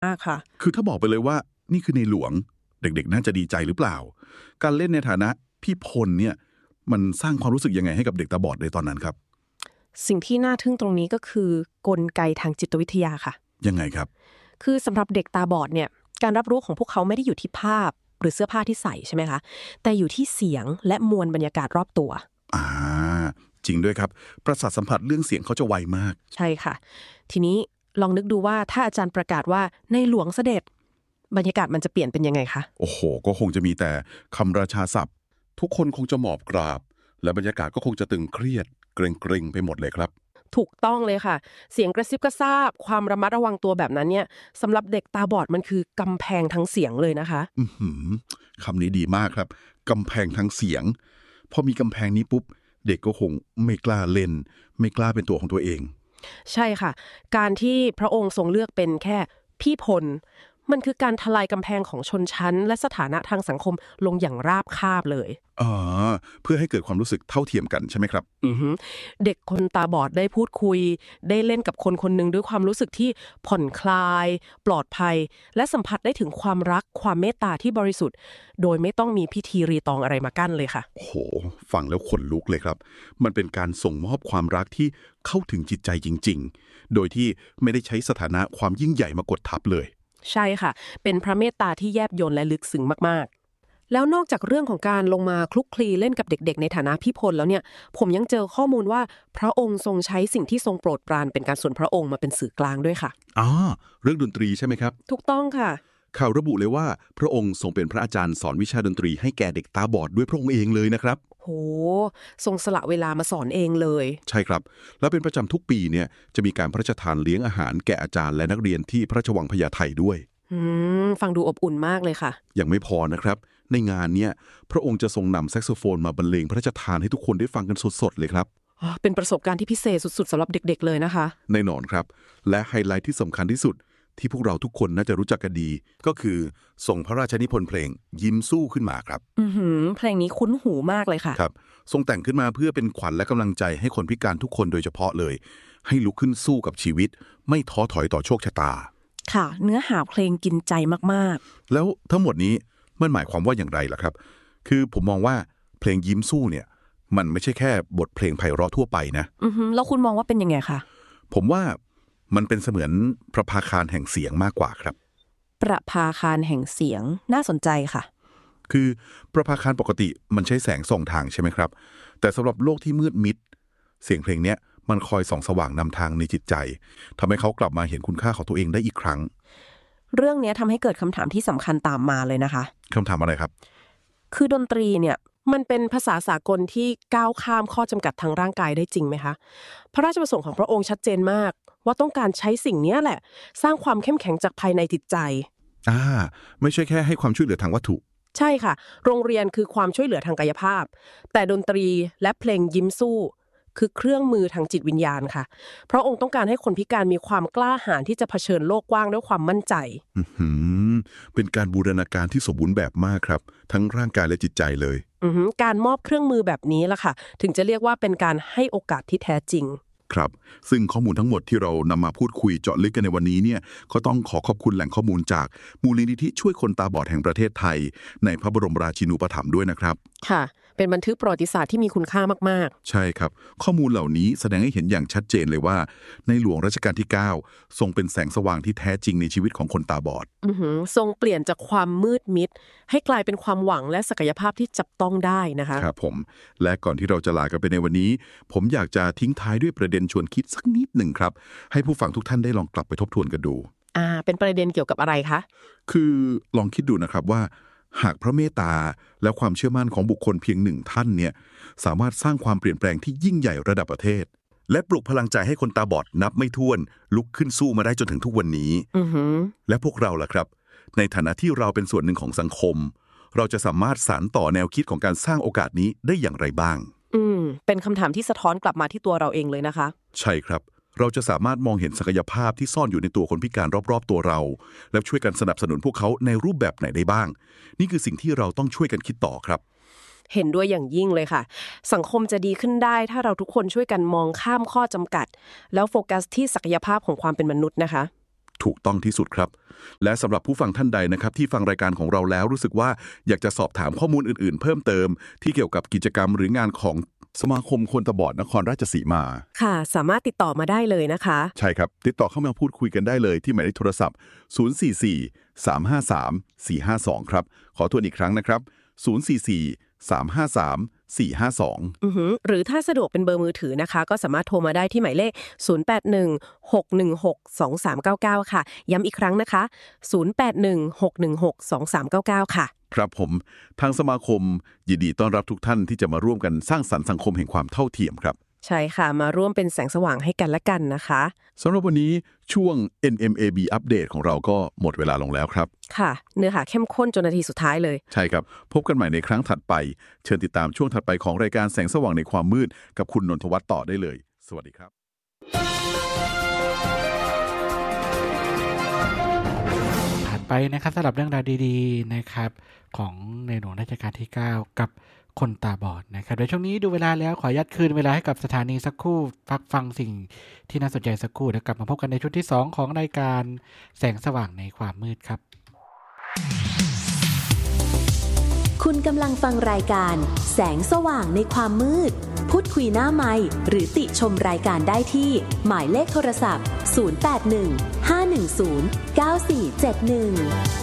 ค่ะคือถ้าบอกไปเลยว่านี่คือในหลวงเด็กๆน่าจะดีใจหรือเปล่าการเล่นในฐานะพี่พลเนี่ยมันสร้างความรู้สึกยังไงให้กับเด็กตาบอดในตอนนั้นครับสิ่งที่น่าทึ่งตรงนี้ก็คือกลไกทางจิตวิทยาค่ะยังไงครับคือสำหรับเด็กตาบอดเนี่ยการรับรู้ของพวกเขาไม่ได้อยู่ที่ภาพหรือเสื้อผ้าที่ใส่ใช่ไหมคะแต่อยู่ที่เสียงและมวลบรรยากาศรอบตัวอ่าจริงด้วยครับประสาทสัมผัสเรื่องเสียงเขาจะไวมากใช่ค่ะทีนี้ลองนึกดูว่าถ้าอาจารย์ประกาศว่าในหลวงเสด็จบรรยากาศมันจะเปลี่ยนเป็นยังไงคะโอ้โหก็คงจะมีแต่คำราชาศัพท์ทุกคนคงจะหมอบกราบและบรรยากาศก็คงจะตึงเครียดเกรงๆไปหมดเลยครับถูกต้องเลยค่ะเสียงกระซิบกระซาบความระมัดระวังตัวแบบนั้นเนี่ยสำหรับเด็กตาบอดมันคือกำแพงทั้งเสียงเลยนะคะคำนี้ดีมากครับกำแพงทั้งเสียงพอมีกำแพงนี้ปุ๊บเด็กก็คงไม่กล้าเล่นไม่กล้าเป็นตัวของตัวเองใช่ค่ะการที่พระองค์ทรงเลือกเป็นแค่พี่พลมันคือการทลายกำแพงของชนชั้นและสถานะทางสังคมลงอย่างราบคาบเลยอ๋อเพื่อให้เกิดความรู้สึกเท่าเทียมกันใช่ไหมครับเด็กคนตาบอดได้พูดคุยได้เล่นกับคนคนหนึ่งด้วยความรู้สึกที่ผ่อนคลายปลอดภัยและสัมผัสได้ถึงความรักความเมตตาที่บริสุทธิ์โดยไม่ต้องมีพิธีรีตองอะไรมากั้นเลยค่ะโอ้โหฟังแล้วขนลุกเลยครับมันเป็นการส่งมอบความรักที่เข้าถึงจิตใจจริงๆโดยที่ไม่ได้ใช้สถานะความยิ่งใหญ่มากดทับเลยใช่ค่ะเป็นพระเมตตาที่แยบยลและลึกซึ้งมากๆแล้วนอกจากเรื่องของการลงมาคลุกคลีเล่นกับเด็กๆในฐานะพี่พลแล้วเนี่ยผมยังเจอข้อมูลว่าพระองค์ทรงใช้สิ่งที่ทรงโปรดปรานเป็นการส่วนพระองค์มาเป็นสื่อกลางด้วยค่ะอ๋อเรื่องดนตรีใช่ไหมครับถูกต้องค่ะข่าวระบุเลยว่าพระองค์ทรงเป็นพระอาจารย์สอนวิชาดนตรีให้แก่เด็กตาบอดด้วยพระองค์เองเลยนะครับโหทรงสละเวลามาสอนเองเลยใช่ครับและเป็นประจำทุกปีเนี่ยจะมีการพระราชทานเลี้ยงอาหารแก่อาจารย์และนักเรียนที่พระราชวังพญาไทด้วยฟังดูอบอุ่นมากเลยค่ะยังไม่พอนะครับในงานเนี่ยพระองค์จะทรงนำแซกโซโฟนมาบรรเลงพระราชทานให้ทุกคนได้ฟังกันสดๆเลยครับเป็นประสบการณ์ที่พิเศษสุดๆสำหรับเด็กๆเลยนะคะแน่นอนครับและไฮไลท์ที่สำคัญที่สุดที่พวกเราทุกคนน่าจะรู้จักกันดีก็คือส่งพระราชนิพนธ์เพลงยิ้มสู้ขึ้นมาครับเพลงนี้คุ้นหูมากเลยค่ะครับทรงแต่งขึ้นมาเพื่อเป็นขวัญและกำลังใจให้คนพิการทุกคนโดยเฉพาะเลยให้ลุกขึ้นสู้กับชีวิตไม่ท้อถอยต่อโชคชะตาค่ะเนื้อหาเพลงกินใจมากๆแล้วทั้งหมดนี้มันหมายความว่าอย่างไรล่ะครับคือผมมองว่าเพลงยิ้มสู้เนี่ยมันไม่ใช่แค่บทเพลงไพเราะทั่วไปนะแล้วคุณมองว่าเป็นยังไงคะผมว่ามันเป็นเสมือนประภาคารแห่งเสียงมากกว่าครับประภาคารแห่งเสียงน่าสนใจค่ะคือประภาคารปกติมันใช้แสงส่องทางใช่ไหมครับแต่สำหรับโลกที่มืดมิดเสียงเพลงเนี้ยมันคอยส่องสว่างนำทางในจิตใจทำให้เขากลับมาเห็นคุณค่าของตัวเองได้อีกครั้งเรื่องนี้ทำให้เกิดคำถามที่สำคัญตามมาเลยนะคะคำถามอะไรครับคือดนตรีเนี่ยมันเป็นภาษาสากลที่ก้าวข้ามข้อจำกัดทางร่างกายได้จริงไหมคะพระราชประสงค์ของพระองค์ชัดเจนมากว่าต้องการใช้สิ่งนี้แหละสร้างความเข้มแข็งจากภายในจิตใจไม่ใช่แค่ให้ความช่วยเหลือทางวัตถุใช่ค่ะโรงเรียนคือความช่วยเหลือทางกายภาพแต่ดนตรีและเพลงยิ้มสู้คือเครื่องมือทางจิตวิญญาณค่ะเพราะองค์ต้องการให้คนพิการมีความกล้าหาญที่จะเผชิญโลกกว้างด้วยความมั่นใจเป็นการบูรณาการที่สมบูรณ์แบบมากครับทั้งร่างกายและจิตใจเลยการมอบเครื่องมือแบบนี้ล่ะค่ะถึงจะเรียกว่าเป็นการให้โอกาสที่แท้จริงครับซึ่งข้อมูลทั้งหมดที่เรานำมาพูดคุยเจาะลึกกันในวันนี้เนี่ยก็ต้องขอขอบคุณแหล่งข้อมูลจากมูลนิธิช่วยคนตาบอดแห่งประเทศไทยในพระบรมราชินูปถัมภ์ด้วยนะครับค่ะเป็นบันทึกประวัติศาสตร์ที่มีคุณค่ามากๆใช่ครับข้อมูลเหล่านี้แสดงให้เห็นอย่างชัดเจนเลยว่าในหลวงรัชกาลที่9ทรงเป็นแสงสว่างที่แท้จริงในชีวิตของคนตาบอดทรงเปลี่ยนจากความมืดมิดให้กลายเป็นความหวังและศักยภาพที่จับต้องได้นะคะครับผมและก่อนที่เราจะลากันไปในวันนี้ผมอยากจะทิ้งท้ายด้วยประเด็นชวนคิดสักนิดหนึ่งครับให้ผู้ฟังทุกท่านได้ลองกลับไปทบทวนกันดูเป็นประเด็นเกี่ยวกับอะไรคะคือลองคิดดูนะครับว่าหากพระเมตตาและความเชื่อมั่นของบุคคลเพียงหนึ่งท่านเนี่ยสามารถสร้างความเปลี่ยนแปลงที่ยิ่งใหญ่ระดับประเทศและปลุกพลังใจให้คนตาบอดนับไม่ถ้วนลุกขึ้นสู้มาได้จนถึงทุกวันนี้และพวกเราล่ะครับในฐานะที่เราเป็นส่วนหนึ่งของสังคมเราจะสามารถสานต่อแนวคิดของการสร้างโอกาสนี้ได้อย่างไรบ้างเป็นคำถามที่สะท้อนกลับมาที่ตัวเราเองเลยนะคะใช่ครับเราจะสามารถมองเห็นศักยภาพที่ซ่อนอยู่ในตัวคนพิการรอบๆตัวเราและช่วยกันสนับสนุนพวกเขาในรูปแบบไหนได้บ้างนี่คือสิ่งที่เราต้องช่วยกันคิดต่อครับเห็นด้วยอย่างยิ่งเลยค่ะสังคมจะดีขึ้นได้ถ้าเราทุกคนช่วยกันมองข้ามข้อจำกัดแล้วโฟกัสที่ศักยภาพของความเป็นมนุษย์นะคะถูกต้องที่สุดครับและสำหรับผู้ฟังท่านใดนะครับที่ฟังรายการของเราแล้วรู้สึกว่าอยากจะสอบถามข้อมูลอื่นๆเพิ่มเติมที่เกี่ยวกับกิจกรรมหรืองานของสมาคมคนตาบอดนครราชสีมาค่ะสามารถติดต่อมาได้เลยนะคะใช่ครับติดต่อเข้ามาพูดคุยกันได้เลยที่หมายเลขโทรศัพท์044-353-452ครับขอทวนอีกครั้งนะครับ044-353-452 หรือถ้าสะดวกเป็นเบอร์มือถือนะคะก็สามารถโทรมาได้ที่หมายเลข0816162399ค่ะย้ำอีกครั้งนะคะ0816162399ค่ะครับผมทางสมาคมยินดีต้อนรับทุกท่านที่จะมาร่วมกันสร้างสรรค์สังคมแห่งความเท่าเทียมครับใช่ค่ะมาร่วมเป็นแสงสว่างให้กันและกันนะคะสำหรับวันนี้ช่วง NMAB อัปเดตของเราก็หมดเวลาลงแล้วครับค่ะเนื้อหาเข้มข้นจนนาทีสุดท้ายเลยใช่ครับพบกันใหม่ในครั้งถัดไปเชิญติดตามช่วงถัดไปของรายการแสงสว่างในความมืดกับคุณนนทวัฒน์ต่อได้เลยสวัสดีครับไปนะครับสำหรับเรื่องราวดีๆนะครับของในหลวงรัชกาลที่ 9 กับคนตาบอดนะครับโดยช่วงนี้ดูเวลาแล้วขอยัดคืนเวลาให้กับสถานีสักครู่พักฟังสิ่งที่น่าสนใจสักครู่แล้วกลับมาพบกันในชุดที่ 2 ของรายการแสงสว่างในความมืดครับคุณกำลังฟังรายการแสงสว่างในความมืดพูดคุยหน้าไมค์หรือติชมรายการได้ที่หมายเลขโทรศัพท์081 510 9471